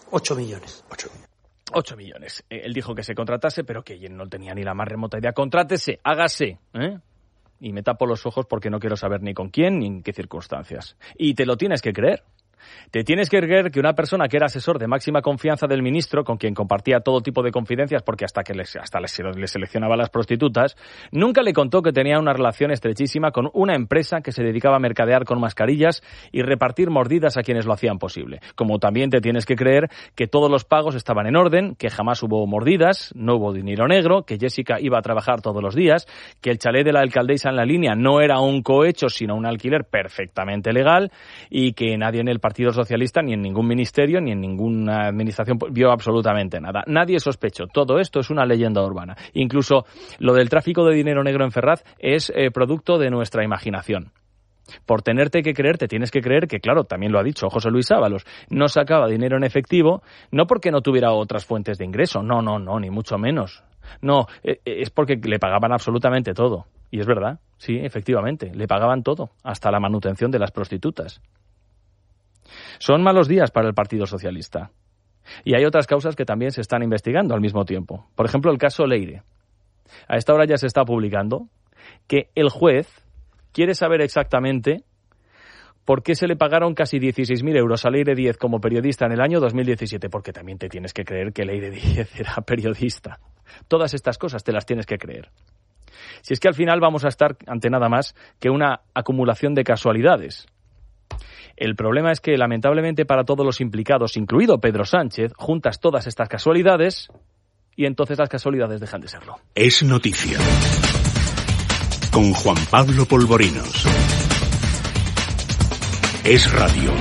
8 millones. 8 millones. Él dijo que se contratase, pero que no tenía ni la más remota idea. Contrátese, hágase, y me tapo los ojos porque no quiero saber ni con quién ni en qué circunstancias. Y te lo tienes que creer. Te tienes que creer que una persona que era asesor de máxima confianza del ministro, con quien compartía todo tipo de confidencias, porque hasta le seleccionaba a las prostitutas, nunca le contó que tenía una relación estrechísima con una empresa que se dedicaba a mercadear con mascarillas y repartir mordidas a quienes lo hacían posible. Como también te tienes que creer que todos los pagos estaban en orden, que jamás hubo mordidas, no hubo dinero negro, que Jessica iba a trabajar todos los días, que el chalet de la alcaldesa en La Línea no era un cohecho, sino un alquiler perfectamente legal, y que nadie en el Partido Socialista, ni en ningún ministerio, ni en ninguna administración vio absolutamente nada. Nadie sospechó. Todo esto es una leyenda urbana. Incluso lo del tráfico de dinero negro en Ferraz es producto de nuestra imaginación. Por tenerte que creer, te tienes que creer que, claro, también lo ha dicho José Luis Ábalos, no sacaba dinero en efectivo, no porque no tuviera otras fuentes de ingreso, no, ni mucho menos. No, es porque le pagaban absolutamente todo. Y es verdad, sí, efectivamente, le pagaban todo, hasta la manutención de las prostitutas. Son malos días para el Partido Socialista. Y hay otras causas que también se están investigando al mismo tiempo. Por ejemplo, el caso Leire. A esta hora ya se está publicando que el juez quiere saber exactamente por qué se le pagaron casi 16.000 euros a Leire Díez como periodista en el año 2017. Porque también te tienes que creer que Leire Díez era periodista. Todas estas cosas te las tienes que creer. Si es que al final vamos a estar ante nada más que una acumulación de casualidades. El problema es que, lamentablemente para todos los implicados, incluido Pedro Sánchez, juntas todas estas casualidades y entonces las casualidades dejan de serlo. Es noticia. Con Juan Pablo Polvorinos. Es radio.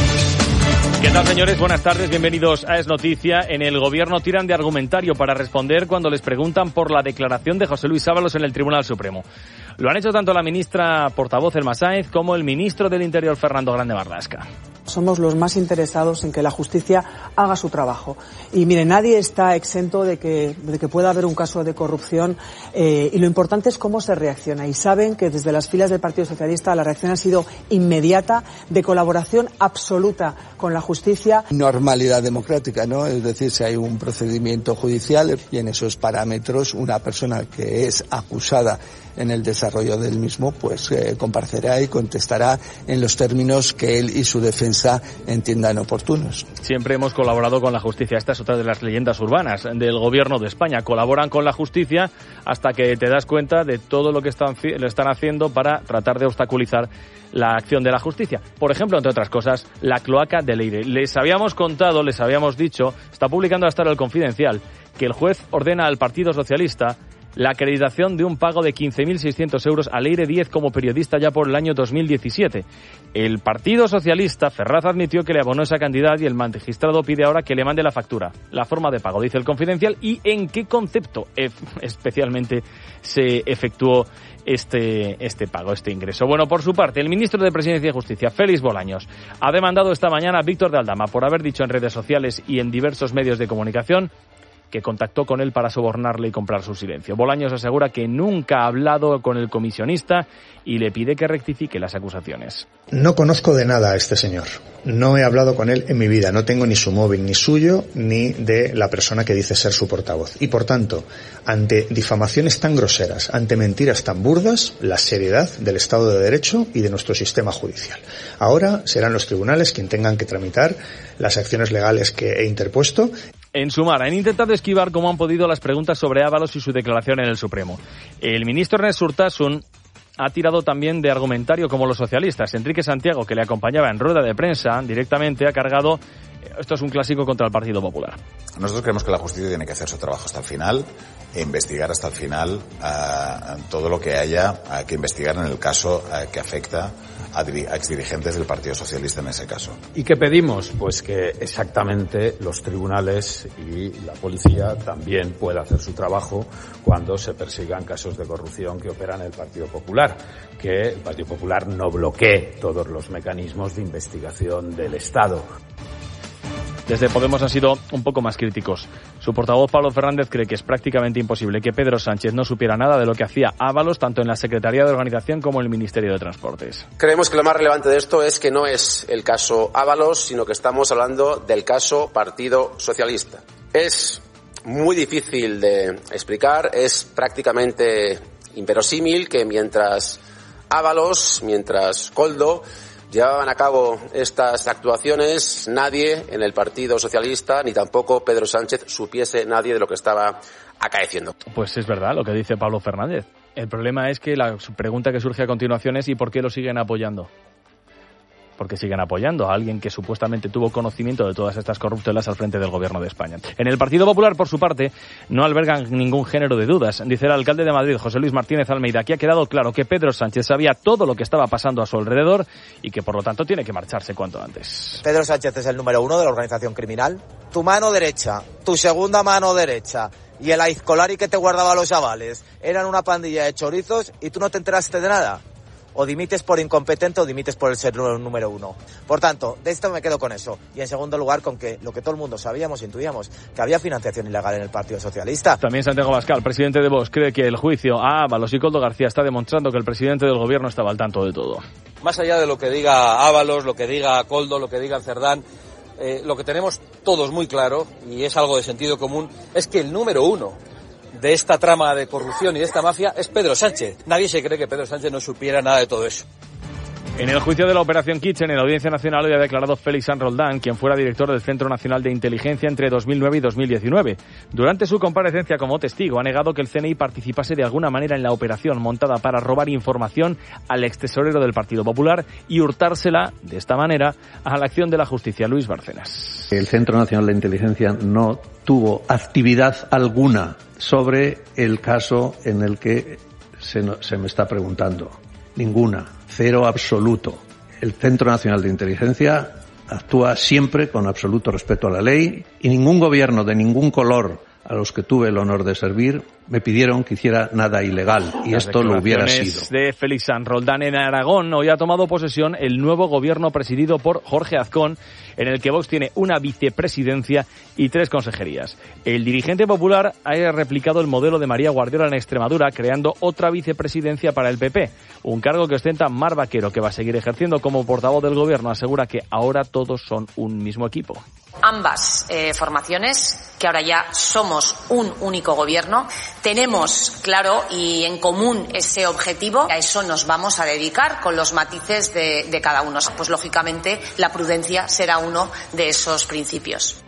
¿Qué tal, señores? Buenas tardes, bienvenidos a Es Noticia. En el Gobierno tiran de argumentario para responder cuando les preguntan por la declaración de José Luis Ábalos en el Tribunal Supremo. Lo han hecho tanto la ministra portavoz Elma Sáenz como el ministro del Interior Fernando Grande Marlaska. Somos los más interesados en que la justicia haga su trabajo. Y mire, nadie está exento de que pueda haber un caso de corrupción y lo importante es cómo se reacciona. Y saben que desde las filas del Partido Socialista la reacción ha sido inmediata, de colaboración absoluta con la justicia. Normalidad democrática, ¿no? Es decir, si hay un procedimiento judicial y en esos parámetros una persona que es acusada en el desarrollo del mismo, pues comparecerá y contestará en los términos que él y su defensa entiendan oportunos. Siempre hemos colaborado con la justicia. Esta es otra de las leyendas urbanas del Gobierno de España. Colaboran con la justicia hasta que te das cuenta de todo lo que le están haciendo para tratar de obstaculizar la acción de la justicia. Por ejemplo, entre otras cosas, la cloaca de Leire. Les habíamos contado, les habíamos dicho, está publicando hasta ahora el Confidencial, que el juez ordena al Partido Socialista la acreditación de un pago de 15.600 euros a Leire Díez como periodista ya por el año 2017. El Partido Socialista, Ferraz, admitió que le abonó esa cantidad y el magistrado pide ahora que le mande la factura. La forma de pago, dice el Confidencial, y en qué concepto especialmente se efectuó este pago, este ingreso. Bueno, por su parte, el ministro de Presidencia y Justicia, Félix Bolaños, ha demandado esta mañana a Víctor de Aldama por haber dicho en redes sociales y en diversos medios de comunicación que contactó con él para sobornarle y comprar su silencio. Bolaños asegura que nunca ha hablado con el comisionista y le pide que rectifique las acusaciones. No conozco de nada a este señor. No he hablado con él en mi vida. No tengo ni su móvil, ni suyo, ni de la persona que dice ser su portavoz. Y por tanto, ante difamaciones tan groseras, ante mentiras tan burdas, la seriedad del Estado de Derecho y de nuestro sistema judicial. Ahora serán los tribunales quienes tengan que tramitar las acciones legales que he interpuesto. En Sumar, han intentado esquivar como han podido las preguntas sobre Ábalos y su declaración en el Supremo. El ministro Ernest Urtasun ha tirado también de argumentario como los socialistas. Enrique Santiago, que le acompañaba en rueda de prensa, directamente ha cargado, esto es un clásico, contra el Partido Popular. Nosotros creemos que la justicia tiene que hacer su trabajo hasta el final e investigar hasta el final todo lo que haya que investigar en el caso que afecta a exdirigentes del Partido Socialista en ese caso. ¿Y qué pedimos? Pues que exactamente los tribunales y la policía también puedan hacer su trabajo cuando se persigan casos de corrupción que operan el Partido Popular, que el Partido Popular no bloquee todos los mecanismos de investigación del Estado. Desde Podemos han sido un poco más críticos. Su portavoz Pablo Fernández cree que es prácticamente imposible que Pedro Sánchez no supiera nada de lo que hacía Ábalos, tanto en la Secretaría de Organización como en el Ministerio de Transportes. Creemos que lo más relevante de esto es que no es el caso Ábalos, sino que estamos hablando del caso Partido Socialista. Es muy difícil de explicar, es prácticamente inverosímil que mientras Ábalos, mientras Koldo llevaban a cabo estas actuaciones, nadie en el Partido Socialista, ni tampoco Pedro Sánchez, supiese nadie de lo que estaba acaeciendo. Pues es verdad lo que dice Pablo Fernández. El problema es que la pregunta que surge a continuación es ¿y por qué lo siguen apoyando? Porque siguen apoyando a alguien que supuestamente tuvo conocimiento de todas estas corruptelas al frente del Gobierno de España. En el Partido Popular, por su parte, no albergan ningún género de dudas. Dice el alcalde de Madrid, José Luis Martínez Almeida, aquí ha quedado claro que Pedro Sánchez sabía todo lo que estaba pasando a su alrededor y que, por lo tanto, tiene que marcharse cuanto antes. Pedro Sánchez es el número 1 de la organización criminal. Tu mano derecha, tu segunda mano derecha y el aizcolari que te guardaba a los chavales eran una pandilla de chorizos y tú no te enteraste de nada. O dimites por incompetente o dimites por el ser número 1. Por tanto, de esto me quedo con eso. Y en segundo lugar, con que lo que todo el mundo sabíamos, intuíamos, que había financiación ilegal en el Partido Socialista. También Santiago Abascal, presidente de Vox, cree que el juicio a Ábalos y Koldo García está demostrando que el presidente del Gobierno estaba al tanto de todo. Más allá de lo que diga Ábalos, lo que diga Koldo, lo que diga Cerdán, lo que tenemos todos muy claro, y es algo de sentido común, es que el número 1 de esta trama de corrupción y de esta mafia es Pedro Sánchez. Nadie se cree que Pedro Sánchez no supiera nada de todo eso. En el juicio de la Operación Kitchen, en la Audiencia Nacional hoy ha declarado Félix San Roldán, quien fuera director del Centro Nacional de Inteligencia entre 2009 y 2019. Durante su comparecencia como testigo, ha negado que el CNI participase de alguna manera en la operación montada para robar información al extesorero del Partido Popular y hurtársela, de esta manera, a la acción de la justicia. Luis Bárcenas. El Centro Nacional de Inteligencia no tuvo actividad alguna sobre el caso en el que se me está preguntando. Ninguna. Cero absoluto. El Centro Nacional de Inteligencia actúa siempre con absoluto respeto a la ley y ningún gobierno de ningún color a los que tuve el honor de servir me pidieron que hiciera nada ilegal y esto lo hubiera sido. De Félix San Roldán. En Aragón hoy ha tomado posesión el nuevo gobierno presidido por Jorge Azcón, en el que Vox tiene una vicepresidencia y 3 consejerías. El dirigente popular ha replicado el modelo de María Guardiola en Extremadura, creando otra vicepresidencia para el PP, un cargo que ostenta Mar Vaquero, que va a seguir ejerciendo como portavoz del gobierno. Asegura que ahora todos son un mismo equipo. Ambas formaciones, que ahora ya somos un único gobierno, tenemos claro y en común ese objetivo. A eso nos vamos a dedicar con los matices de cada uno. Pues lógicamente la prudencia será uno de esos principios.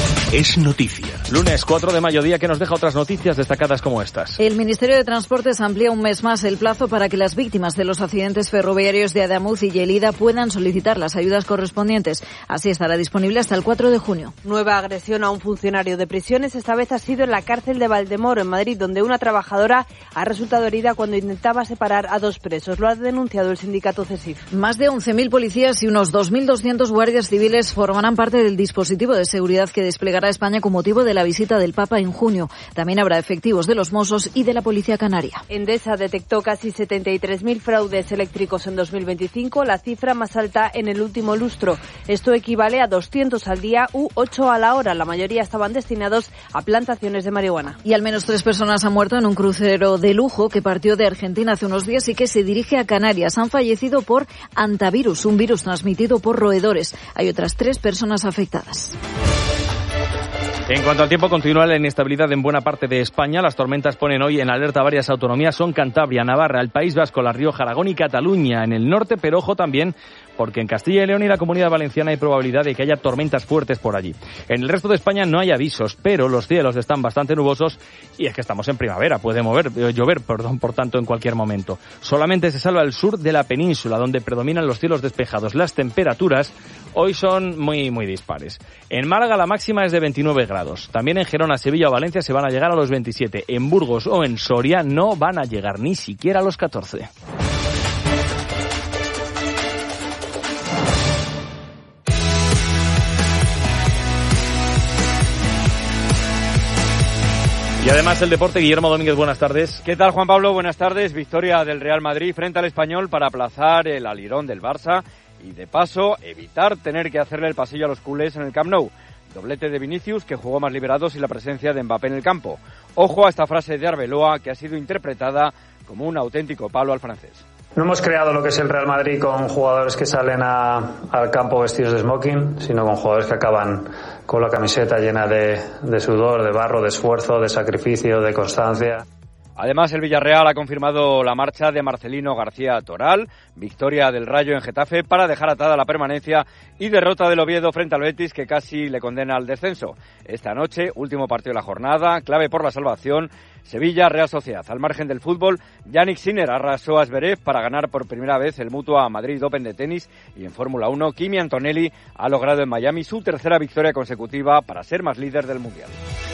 Es noticia. Lunes 4 de mayo, día que nos deja otras noticias destacadas como estas. El Ministerio de Transportes amplía un mes más el plazo para que las víctimas de los accidentes ferroviarios de Ademuz y Llelida puedan solicitar las ayudas correspondientes. Así estará disponible hasta el 4 de junio. Nueva agresión a un funcionario de prisiones. Esta vez ha sido en la cárcel de Valdemoro, en Madrid, donde una trabajadora ha resultado herida cuando intentaba separar a 2 presos. Lo ha denunciado el sindicato CESIF. Más de 11.000 policías y unos 2.200 guardias civiles formarán parte del dispositivo de seguridad que desplegará España con motivo de la visita del Papa en junio. También habrá efectivos de los Mossos y de la Policía Canaria. Endesa detectó casi 73.000 fraudes eléctricos en 2025, la cifra más alta en el último lustro. Esto equivale a 200 al día u 8 a la hora. La mayoría estaban destinados a plantaciones de marihuana. Y al menos 3 personas han muerto en un crucero de lujo que partió de Argentina hace unos días y que se dirige a Canarias. Han fallecido por hantavirus, un virus transmitido por roedores. Hay otras 3 personas afectadas. En cuanto al tiempo, continúa la inestabilidad en buena parte de España. Las tormentas ponen hoy en alerta varias autonomías. Son Cantabria, Navarra, el País Vasco, La Rioja, Aragón y Cataluña en el norte, pero ojo también porque en Castilla y León y la Comunidad Valenciana hay probabilidad de que haya tormentas fuertes por allí. En el resto de España no hay avisos, pero los cielos están bastante nubosos y es que estamos en primavera. Puede llover, por tanto, en cualquier momento. Solamente se salva el sur de la península, donde predominan los cielos despejados. Las temperaturas hoy son muy dispares. En Málaga la máxima es de 29 grados. También en Gerona, Sevilla o Valencia se van a llegar a los 27. En Burgos o en Soria no van a llegar ni siquiera a los 14. Y además el deporte, Guillermo Domínguez, buenas tardes. ¿Qué tal, Juan Pablo? Buenas tardes. Victoria del Real Madrid frente al Español para aplazar el alirón del Barça y de paso evitar tener que hacerle el pasillo a los culés en el Camp Nou. Doblete de Vinicius, que jugó más liberado sin la presencia de Mbappé en el campo. Ojo a esta frase de Arbeloa, que ha sido interpretada como un auténtico palo al francés. No hemos creado lo que es el Real Madrid con jugadores que salen al campo vestidos de smoking, sino con jugadores que acaban con la camiseta llena de sudor, de barro, de esfuerzo, de sacrificio, de constancia. Además, el Villarreal ha confirmado la marcha de Marcelino García Toral, victoria del Rayo en Getafe para dejar atada la permanencia y derrota del Oviedo frente al Betis, que casi le condena al descenso. Esta noche, último partido de la jornada, clave por la salvación, Sevilla-Real Sociedad. Al margen del fútbol, Yannick Sinner arrasó a Zverev para ganar por primera vez el Mutua Madrid Open de tenis, y en Fórmula 1, Kimi Antonelli ha logrado en Miami su tercera victoria consecutiva para ser más líder del Mundial.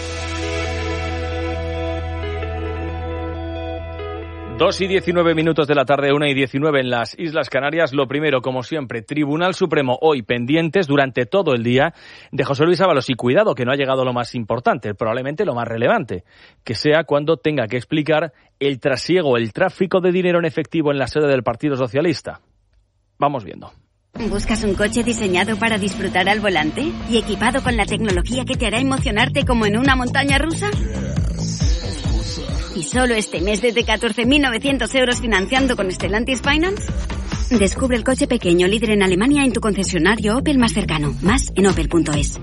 2:19 de la tarde, 1:19 en las Islas Canarias. Lo primero, como siempre, Tribunal Supremo hoy pendientes durante todo el día de José Luis Ábalos. Y cuidado, que no ha llegado lo más importante, probablemente lo más relevante, que sea cuando tenga que explicar el trasiego, el tráfico de dinero en efectivo en la sede del Partido Socialista. Vamos viendo. ¿Buscas un coche diseñado para disfrutar al volante y equipado con la tecnología que te hará emocionarte como en una montaña rusa? ¿Y solo este mes desde 14.900 euros financiando con Stellantis Finance? Descubre el coche pequeño líder en Alemania en tu concesionario Opel más cercano. Más en opel.es.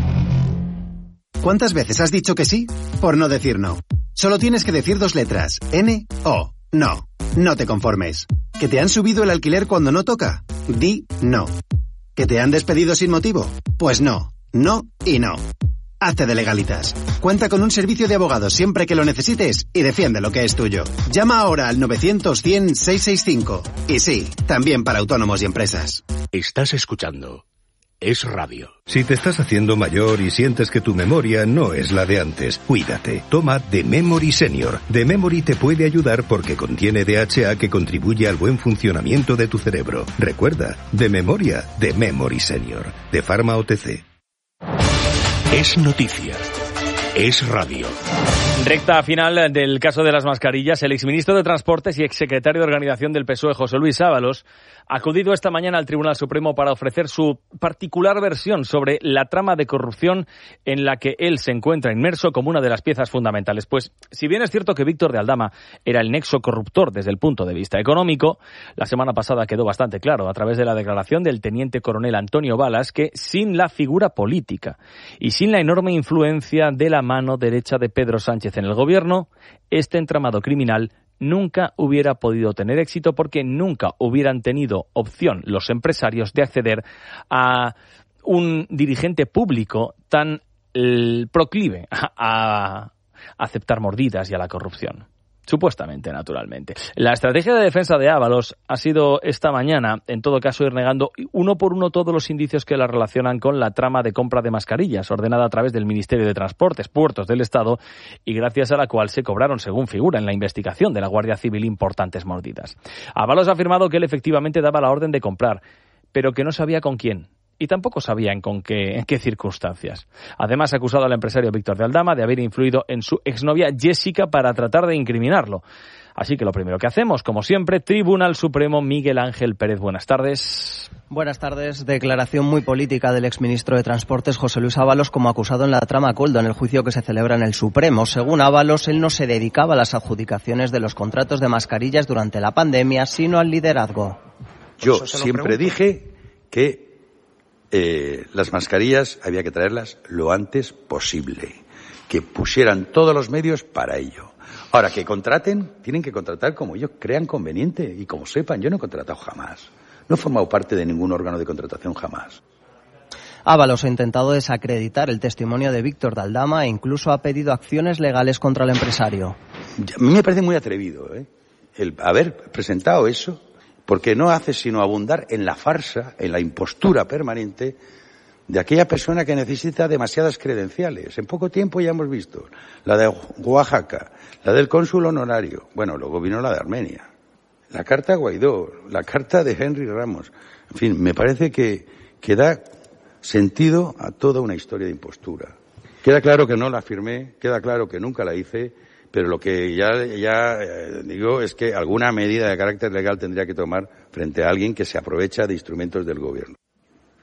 ¿Cuántas veces has dicho que sí por no decir no? Solo tienes que decir 2 letras. N-O. No. No te conformes. ¿Que te han subido el alquiler cuando no toca? Di no. ¿Que te han despedido sin motivo? Pues no. No y no. Hazte de Legalitas. Cuenta con un servicio de abogados siempre que lo necesites y defiende lo que es tuyo. Llama ahora al 900-100-665. Y sí, también para autónomos y empresas. Estás escuchando Es Radio. Si te estás haciendo mayor y sientes que tu memoria no es la de antes, cuídate. Toma The Memory Senior. The Memory te puede ayudar porque contiene DHA que contribuye al buen funcionamiento de tu cerebro. Recuerda, de memoria, The Memory Senior. De Pharma OTC. Es noticia. Es radio. Recta final del caso de las mascarillas. El exministro de Transportes y exsecretario de Organización del PSOE, José Luis Ábalos, ha acudido esta mañana al Tribunal Supremo para ofrecer su particular versión sobre la trama de corrupción en la que él se encuentra inmerso como una de las piezas fundamentales. Pues, si bien es cierto que Víctor de Aldama era el nexo corruptor desde el punto de vista económico, la semana pasada quedó bastante claro a través de la declaración del teniente coronel Antonio Balas que sin la figura política y sin la enorme influencia de la mano derecha de Pedro Sánchez en el gobierno, este entramado criminal nunca hubiera podido tener éxito porque nunca hubieran tenido opción los empresarios de acceder a un dirigente público tan proclive a aceptar mordidas y a la corrupción. Supuestamente, naturalmente. La estrategia de defensa de Ábalos ha sido esta mañana, en todo caso, ir negando uno por uno todos los indicios que la relacionan con la trama de compra de mascarillas, ordenada a través del Ministerio de Transportes, Puertos del Estado, y gracias a la cual se cobraron, según figura en la investigación de la Guardia Civil, importantes mordidas. Ábalos ha afirmado que él efectivamente daba la orden de comprar, pero que no sabía con quién. Y tampoco sabía en qué circunstancias. Además, ha acusado al empresario Víctor de Aldama de haber influido en su exnovia Jessica para tratar de incriminarlo. Así que lo primero que hacemos, como siempre, Tribunal Supremo, Miguel Ángel Pérez. Buenas tardes. Buenas tardes. Declaración muy política del exministro de Transportes, José Luis Ábalos, como acusado en la trama Coldo, en el juicio que se celebra en el Supremo. Según Ábalos, él no se dedicaba a las adjudicaciones de los contratos de mascarillas durante la pandemia, sino al liderazgo. Yo siempre dije que las mascarillas había que traerlas lo antes posible, que pusieran todos los medios para ello. Ahora, que contraten, tienen que contratar como ellos crean conveniente y como sepan. Yo no he contratado jamás, no he formado parte de ningún órgano de contratación jamás. Ábalos ha intentado desacreditar el testimonio de Víctor de Aldama e incluso ha pedido acciones legales contra el empresario. A mí me parece muy atrevido el haber presentado eso, porque no hace sino abundar en la farsa, en la impostura permanente de aquella persona que necesita demasiadas credenciales. En poco tiempo ya hemos visto la de Oaxaca, la del cónsul honorario, bueno, luego vino la de Armenia, la carta a Guaidó, la carta de Henry Ramos. En fin, me parece que da sentido a toda una historia de impostura. Queda claro que no la firmé, queda claro que nunca la hice, pero lo que ya digo es que alguna medida de carácter legal tendría que tomar frente a alguien que se aprovecha de instrumentos del gobierno.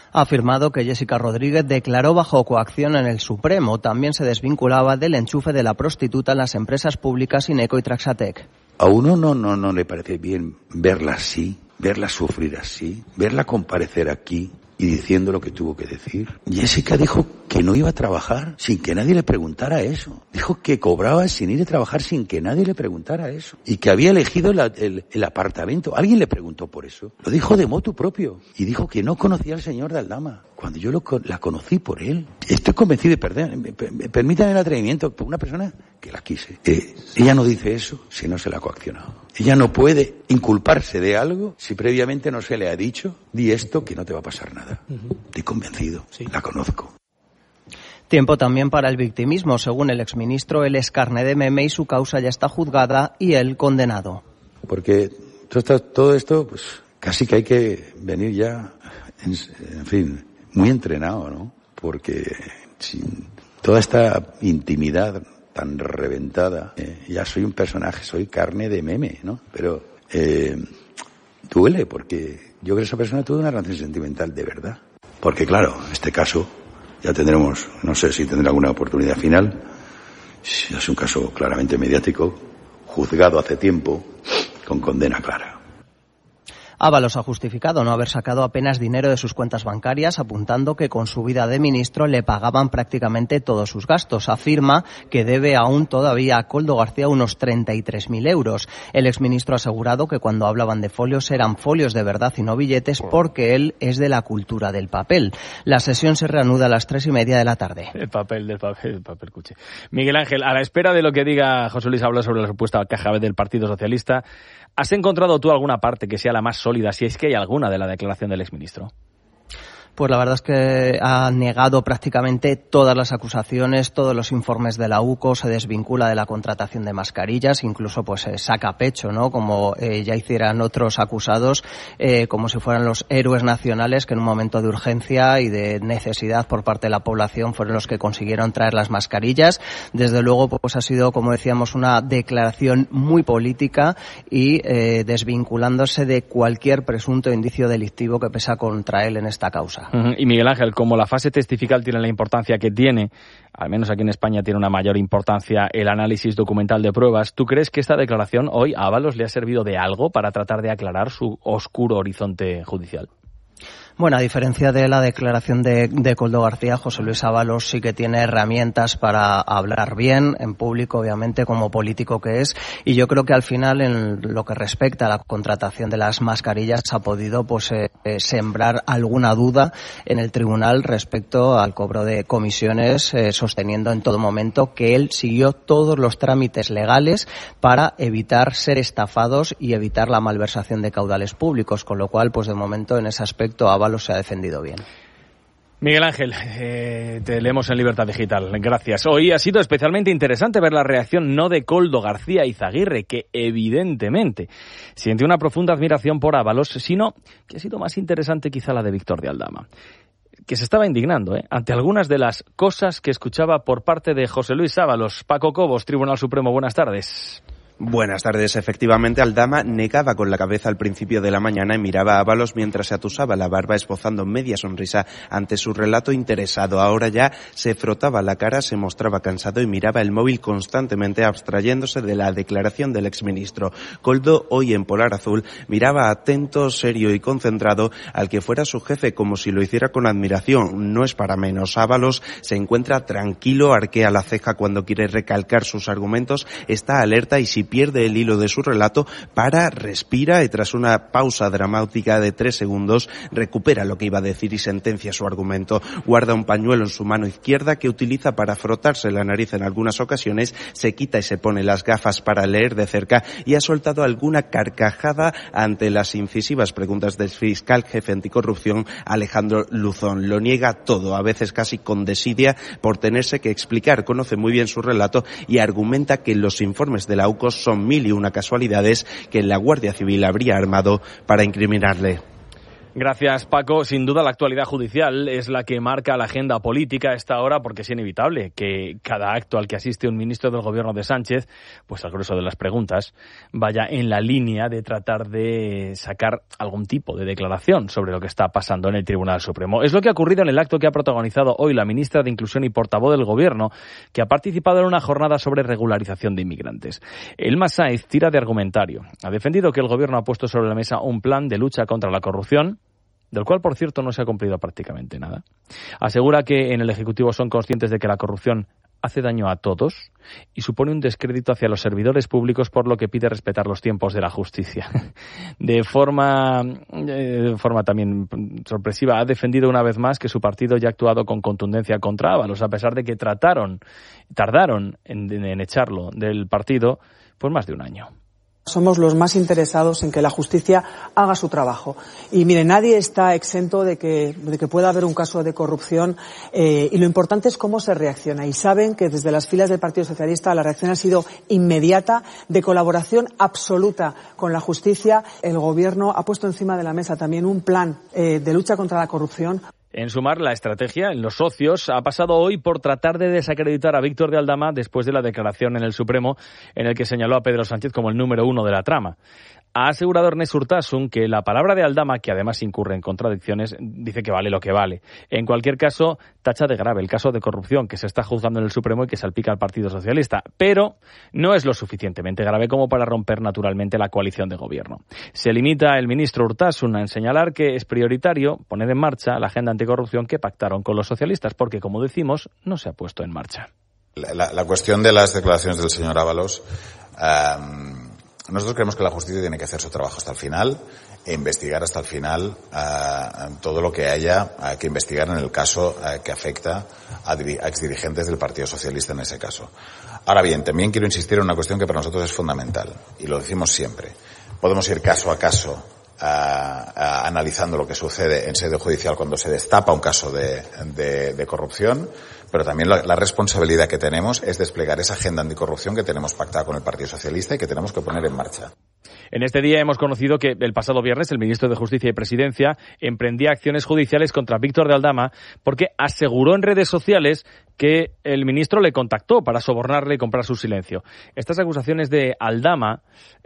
Ha afirmado que Jessica Rodríguez declaró bajo coacción en el Supremo. También se desvinculaba del enchufe de la prostituta en las empresas públicas Ineco y Traxatec. A uno no le parece bien verla así, verla sufrir así, verla comparecer aquí y diciendo lo que tuvo que decir. Jessica dijo que no iba a trabajar sin que nadie le preguntara eso. Dijo que cobraba sin ir a trabajar sin que nadie le preguntara eso. Y que había elegido el apartamento. Alguien le preguntó por eso. Lo dijo de motu propio. Y dijo que no conocía al señor de Aldama. Cuando yo la conocí por él. Estoy convencido, permítanme el atrevimiento, por una persona que la quise. Ella no dice eso si no se la ha coaccionado. Ella no puede inculparse de algo si previamente no se le ha dicho, di esto que no te va a pasar nada. Estoy convencido, la conozco. Tiempo también para el victimismo. Según el exministro, él es carne de meme y su causa ya está juzgada y él condenado. Porque todo esto, pues casi que hay que venir ya, en fin, muy entrenado, ¿no? Porque sin toda esta intimidad tan reventada, ya soy un personaje, soy carne de meme, ¿no? Pero duele porque yo creo que esa persona tuvo una relación sentimental de verdad. Porque claro, en este caso ya tendremos, no sé si tendrá alguna oportunidad final, es un caso claramente mediático, juzgado hace tiempo, con condena clara. Ábalos ha justificado no haber sacado apenas dinero de sus cuentas bancarias, apuntando que con su vida de ministro le pagaban prácticamente todos sus gastos. Afirma que debe aún todavía a Koldo García unos 33.000 euros. El exministro ha asegurado que cuando hablaban de folios eran folios de verdad y no billetes, porque él es de la cultura del papel. La sesión se reanuda a las 3:30 de la tarde. El papel cuche. Miguel Ángel, a la espera de lo que diga José Luis Ábalos sobre la supuesta caja B del Partido Socialista, ¿has encontrado tú alguna parte que sea la más sólida, si es que hay alguna, de la declaración del exministro? Pues la verdad es que ha negado prácticamente todas las acusaciones, todos los informes de la UCO, se desvincula de la contratación de mascarillas, incluso pues saca pecho, ¿no? Como ya hicieran otros acusados, como si fueran los héroes nacionales que en un momento de urgencia y de necesidad por parte de la población fueron los que consiguieron traer las mascarillas. Desde luego, pues ha sido, como decíamos, una declaración muy política y desvinculándose de cualquier presunto indicio delictivo que pesa contra él en esta causa. Y Miguel Ángel, como la fase testifical tiene la importancia que tiene, al menos aquí en España tiene una mayor importancia el análisis documental de pruebas, ¿tú crees que esta declaración hoy a Ábalos le ha servido de algo para tratar de aclarar su oscuro horizonte judicial? Bueno, a diferencia de la declaración de Koldo García, José Luis Ábalos sí que tiene herramientas para hablar bien en público, obviamente, como político que es, y yo creo que al final, en lo que respecta a la contratación de las mascarillas, ha podido pues sembrar alguna duda en el tribunal respecto al cobro de comisiones, sosteniendo en todo momento que él siguió todos los trámites legales para evitar ser estafados y evitar la malversación de caudales públicos, con lo cual, pues de momento, en ese aspecto, Ábalos se ha defendido bien. Miguel Ángel, te leemos en Libertad Digital. Gracias. Hoy ha sido especialmente interesante ver la reacción no de Koldo García Izaguirre, que evidentemente siente una profunda admiración por Ábalos, sino que ha sido más interesante quizá la de Víctor de Aldama, que se estaba indignando ante algunas de las cosas que escuchaba por parte de José Luis Ábalos. Paco Cobos, Tribunal Supremo, buenas tardes. Buenas tardes. Efectivamente, Aldama negaba con la cabeza al principio de la mañana y miraba a Ábalos mientras se atusaba la barba, esbozando media sonrisa ante su relato interesado. Ahora ya se frotaba la cara, se mostraba cansado y miraba el móvil constantemente, abstrayéndose de la declaración del exministro. Koldo, hoy en Polar Azul, miraba atento, serio y concentrado al que fuera su jefe, como si lo hiciera con admiración. No es para menos. Ábalos se encuentra tranquilo, arquea la ceja cuando quiere recalcar sus argumentos, está alerta y si pierde el hilo de su relato, respira y tras una pausa dramática de 3 segundos recupera lo que iba a decir y sentencia su argumento. Guarda un pañuelo en su mano izquierda que utiliza para frotarse la nariz en algunas ocasiones, se quita y se pone las gafas para leer de cerca y ha soltado alguna carcajada ante las incisivas preguntas del fiscal jefe anticorrupción Alejandro Luzón. Lo niega todo, a veces casi con desidia por tenerse que explicar. Conoce muy bien su relato y argumenta que los informes de la UCO son 1001 casualidades que la Guardia Civil habría armado para incriminarle. Gracias, Paco. Sin duda la actualidad judicial es la que marca la agenda política a esta hora, porque es inevitable que cada acto al que asiste un ministro del gobierno de Sánchez, pues al grueso de las preguntas, vaya en la línea de tratar de sacar algún tipo de declaración sobre lo que está pasando en el Tribunal Supremo. Es lo que ha ocurrido en el acto que ha protagonizado hoy la ministra de Inclusión y portavoz del gobierno, que ha participado en una jornada sobre regularización de inmigrantes. Elma Sáenz tira de argumentario. Ha defendido que el gobierno ha puesto sobre la mesa un plan de lucha contra la corrupción, del cual, por cierto, no se ha cumplido prácticamente nada. Asegura que en el Ejecutivo son conscientes de que la corrupción hace daño a todos y supone un descrédito hacia los servidores públicos, por lo que pide respetar los tiempos de la justicia. De forma también sorpresiva, ha defendido una vez más que su partido ya ha actuado con contundencia contra Ábalos, a pesar de que tardaron en echarlo del partido por más de un año. Somos los más interesados en que la justicia haga su trabajo. Y mire, nadie está exento de que pueda haber un caso de corrupción, y lo importante es cómo se reacciona. Y saben que desde las filas del Partido Socialista la reacción ha sido inmediata, de colaboración absoluta con la justicia. El Gobierno ha puesto encima de la mesa también un plan de lucha contra la corrupción. En sumar, la estrategia en los socios ha pasado hoy por tratar de desacreditar a Víctor de Aldama después de la declaración en el Supremo en el que señaló a Pedro Sánchez como el número uno de la trama. Ha asegurado Ernest Urtasun que la palabra de Aldama, que además incurre en contradicciones, dice que vale lo que vale. En cualquier caso, tacha de grave el caso de corrupción que se está juzgando en el Supremo y que salpica al Partido Socialista. Pero no es lo suficientemente grave como para romper naturalmente la coalición de gobierno. Se limita el ministro Urtasun a señalar que es prioritario poner en marcha la agenda anticorrupción que pactaron con los socialistas, porque, como decimos, no se ha puesto en marcha. La cuestión de las declaraciones del señor Ábalos, nosotros creemos que la justicia tiene que hacer su trabajo hasta el final e investigar hasta el final todo lo que haya que investigar en el caso que afecta a exdirigentes del Partido Socialista en ese caso. Ahora bien, también quiero insistir en una cuestión que para nosotros es fundamental, y lo decimos siempre. Podemos ir caso a caso analizando lo que sucede en sede judicial cuando se destapa un caso de corrupción, pero también la responsabilidad que tenemos es desplegar esa agenda anticorrupción que tenemos pactada con el Partido Socialista y que tenemos que poner en marcha. En este día hemos conocido que el pasado viernes el ministro de Justicia y Presidencia emprendía acciones judiciales contra Víctor de Aldama porque aseguró en redes sociales que el ministro le contactó para sobornarle y comprar su silencio. Estas acusaciones de Aldama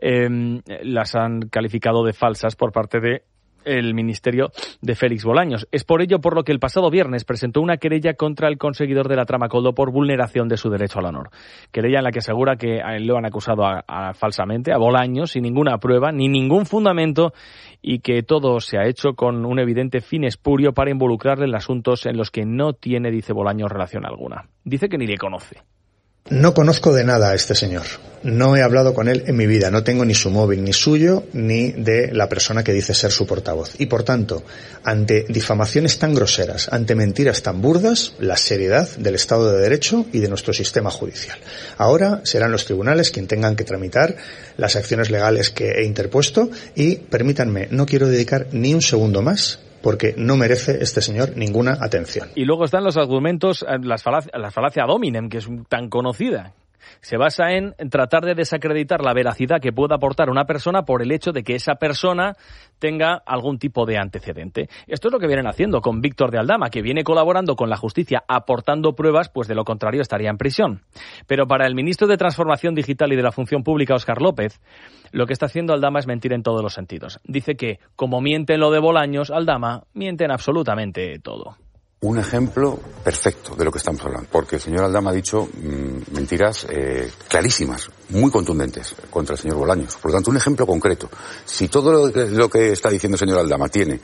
las han calificado de falsas por parte de el ministerio de Félix Bolaños. Es por ello por lo que el pasado viernes presentó una querella contra el conseguidor de la trama Koldo por vulneración de su derecho al honor. Querella en la que asegura que lo han acusado falsamente a Bolaños sin ninguna prueba ni ningún fundamento, y que todo se ha hecho con un evidente fin espurio para involucrarle en asuntos en los que no tiene, dice Bolaños, relación alguna. Dice que ni le conoce. No conozco de nada a este señor. No he hablado con él en mi vida. No tengo ni su móvil, ni suyo, ni de la persona que dice ser su portavoz. Y por tanto, ante difamaciones tan groseras, ante mentiras tan burdas, la seriedad del Estado de Derecho y de nuestro sistema judicial. Ahora serán los tribunales quienes tengan que tramitar las acciones legales que he interpuesto, y permítanme, no quiero dedicar ni un segundo más porque no merece este señor ninguna atención. Y luego están los argumentos, la falacia ad hominem, que es tan conocida. Se basa en tratar de desacreditar la veracidad que pueda aportar una persona por el hecho de que esa persona tenga algún tipo de antecedente. Esto es lo que vienen haciendo con Víctor de Aldama, que viene colaborando con la justicia aportando pruebas, pues de lo contrario estaría en prisión. Pero para el ministro de Transformación Digital y de la Función Pública, Óscar López, lo que está haciendo Aldama es mentir en todos los sentidos. Dice que, como miente en lo de Bolaños, Aldama miente en absolutamente todo. Un ejemplo perfecto de lo que estamos hablando, porque el señor Aldama ha dicho mentiras clarísimas, muy contundentes contra el señor Bolaños. Por lo tanto, un ejemplo concreto. Si todo lo que está diciendo el señor Aldama tiene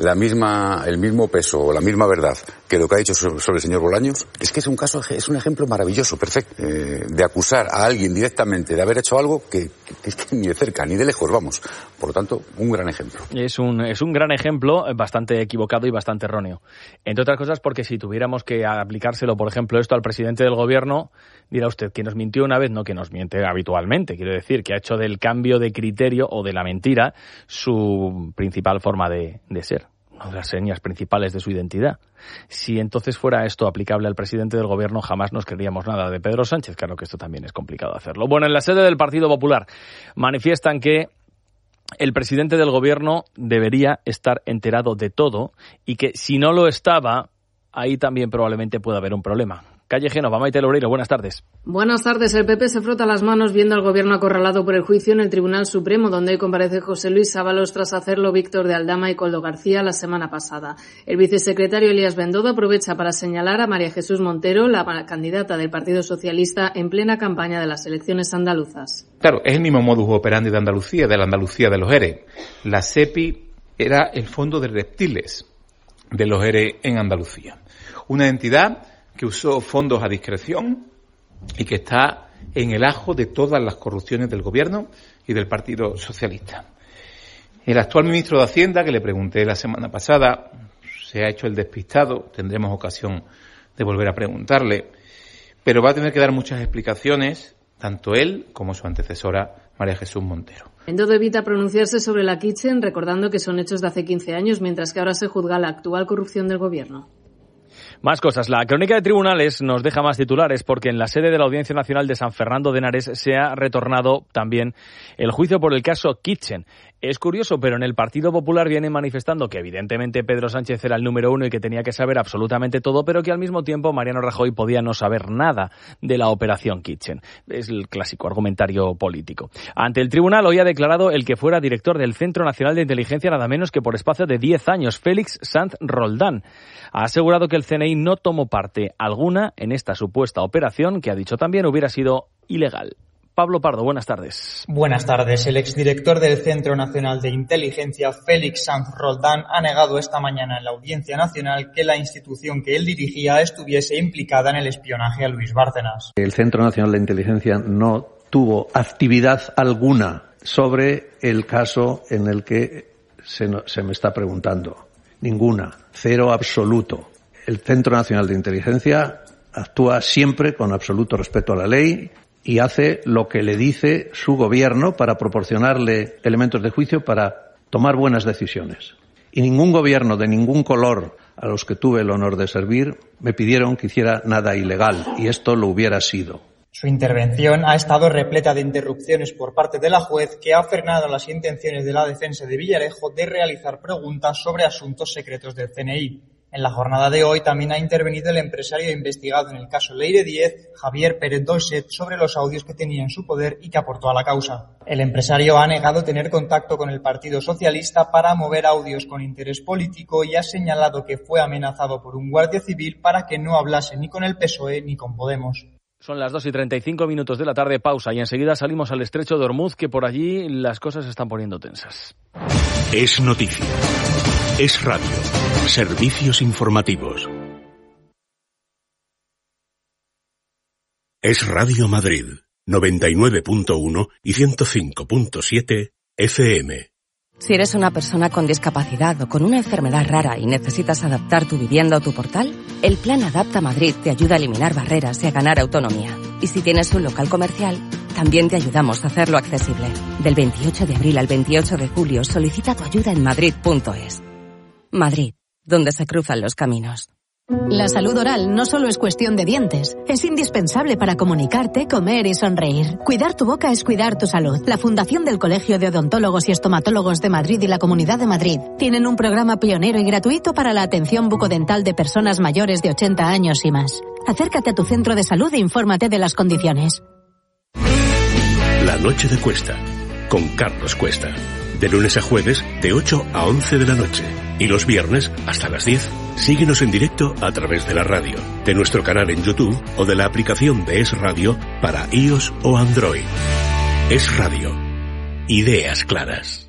el mismo peso o la misma verdad que lo que ha dicho sobre el señor Bolaños, es que es un ejemplo maravilloso, perfecto, de acusar a alguien directamente de haber hecho algo que es que ni de cerca ni de lejos, vamos. Por lo tanto, un gran ejemplo. Es un gran ejemplo, bastante equivocado y bastante erróneo. Entre otras cosas, porque si tuviéramos que aplicárselo, por ejemplo, esto al presidente del gobierno, dirá usted que nos mintió una vez, no que nos miente habitualmente. Quiero decir que ha hecho del cambio de criterio o de la mentira su principal forma de ser, una de las señas principales de su identidad. Si entonces fuera esto aplicable al presidente del gobierno, jamás nos creeríamos nada de Pedro Sánchez. Claro que esto también es complicado hacerlo. Bueno, en la sede del Partido Popular manifiestan que el presidente del gobierno debería estar enterado de todo y que si no lo estaba, ahí también probablemente pueda haber un problema. Calle Génova, Maite Loureiro, buenas tardes. Buenas tardes. El PP se frota las manos viendo al Gobierno acorralado por el juicio en el Tribunal Supremo, donde hoy comparece José Luis Ábalos tras hacerlo Víctor de Aldama y Koldo García la semana pasada. El vicesecretario Elías Bendodo aprovecha para señalar a María Jesús Montero, la candidata del Partido Socialista, en plena campaña de las elecciones andaluzas. Claro, es el mismo modus operandi de Andalucía, de la Andalucía de los ERE. La SEPI era el fondo de reptiles de los ERE en Andalucía. Una entidad que usó fondos a discreción y que está en el ajo de todas las corrupciones del Gobierno y del Partido Socialista. El actual ministro de Hacienda, que le pregunté la semana pasada, se ha hecho el despistado, tendremos ocasión de volver a preguntarle, pero va a tener que dar muchas explicaciones, tanto él como su antecesora, María Jesús Montero. Bendodo evita pronunciarse sobre la Kitchen, recordando que son hechos de hace 15 años, mientras que ahora se juzga la actual corrupción del Gobierno. Más cosas. La crónica de tribunales nos deja más titulares porque en la sede de la Audiencia Nacional de San Fernando de Henares se ha retornado también el juicio por el caso Kitchen. Es curioso, pero en el Partido Popular vienen manifestando que evidentemente Pedro Sánchez era el número uno y que tenía que saber absolutamente todo, pero que al mismo tiempo Mariano Rajoy podía no saber nada de la operación Kitchen. Es el clásico argumentario político. Ante el tribunal hoy ha declarado el que fuera director del Centro Nacional de Inteligencia nada menos que por espacio de 10 años, Félix Sanz Roldán. Ha asegurado que el CNI no tomó parte alguna en esta supuesta operación que ha dicho también hubiera sido ilegal. Pablo Pardo, buenas tardes. Buenas tardes. El exdirector del Centro Nacional de Inteligencia, Félix Sanz Roldán, ha negado esta mañana en la Audiencia Nacional que la institución que él dirigía estuviese implicada en el espionaje a Luis Bárcenas. El Centro Nacional de Inteligencia no tuvo actividad alguna sobre el caso en el que se me está preguntando. Ninguna. Cero absoluto. El Centro Nacional de Inteligencia actúa siempre con absoluto respeto a la ley y hace lo que le dice su gobierno para proporcionarle elementos de juicio para tomar buenas decisiones. Y ningún gobierno de ningún color a los que tuve el honor de servir me pidieron que hiciera nada ilegal, y esto lo hubiera sido. Su intervención ha estado repleta de interrupciones por parte de la juez, que ha frenado las intenciones de la defensa de Villarejo de realizar preguntas sobre asuntos secretos del CNI. En la jornada de hoy también ha intervenido el empresario investigado en el caso Leire 10, Javier Pérez Dolcet, sobre los audios que tenía en su poder y que aportó a la causa. El empresario ha negado tener contacto con el Partido Socialista para mover audios con interés político y ha señalado que fue amenazado por un guardia civil para que no hablase ni con el PSOE ni con Podemos. Son las 2:35 de la tarde, pausa, y enseguida salimos al estrecho de Ormuz, que por allí las cosas se están poniendo tensas. Es noticia. Es radio. Servicios informativos. Es Radio Madrid, 99.1 y 105.7 FM. Si eres una persona con discapacidad o con una enfermedad rara y necesitas adaptar tu vivienda o tu portal, el Plan Adapta Madrid te ayuda a eliminar barreras y a ganar autonomía. Y si tienes un local comercial, también te ayudamos a hacerlo accesible. Del 28 de abril al 28 de julio, solicita tu ayuda en madrid.es. Madrid, donde se cruzan los caminos. La salud oral no solo es cuestión de dientes, es indispensable para comunicarte, comer y sonreír. Cuidar tu boca es cuidar tu salud. La Fundación del Colegio de Odontólogos y Estomatólogos de Madrid y la Comunidad de Madrid tienen un programa pionero y gratuito para la atención bucodental de personas mayores de 80 años y más. Acércate a tu centro de salud e infórmate de las condiciones. La noche de Cuesta, con Carlos Cuesta. De lunes a jueves, de 8 a 11 de la noche. Y los viernes, hasta las 10. Síguenos en directo a través de la radio, de nuestro canal en YouTube o de la aplicación de Es Radio para iOS o Android. Es Radio. Ideas claras.